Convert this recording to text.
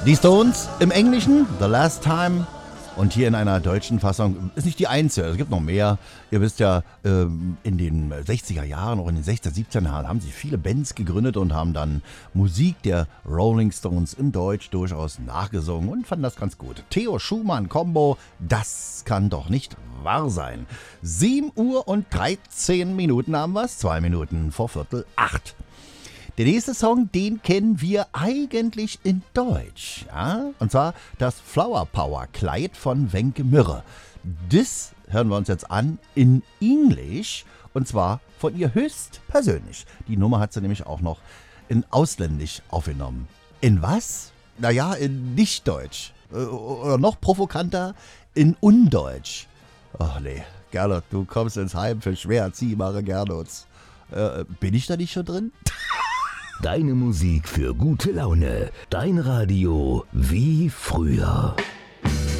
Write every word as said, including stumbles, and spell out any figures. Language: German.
Die Stones im Englischen, The Last Time. Und hier in einer deutschen Fassung, ist nicht die einzige, es gibt noch mehr. Ihr wisst ja, in den sechziger Jahren, auch in den sechziger, siebziger Jahren haben sie viele Bands gegründet und haben dann Musik der Rolling Stones in Deutsch durchaus nachgesungen und fanden das ganz gut. Theo Schumann Combo, das kann doch nicht wahr sein. sieben Uhr und dreizehn Minuten haben wir es, zwei Minuten vor Viertel acht. Der nächste Song, den kennen wir eigentlich in Deutsch. Ja? Und zwar das Flower Power Kleid von Wenke Mürre. Das hören wir uns jetzt an in Englisch und zwar von ihr höchstpersönlich. Die Nummer hat sie nämlich auch noch in Ausländisch aufgenommen. In was? Naja, in Nicht-Deutsch. Oder noch provokanter, in Undeutsch. Ach nee, Gernot, du kommst ins Heim für schwer erziehbare Gernots. Äh, bin ich da nicht schon drin? Deine Musik für gute Laune. Dein Radio wie früher.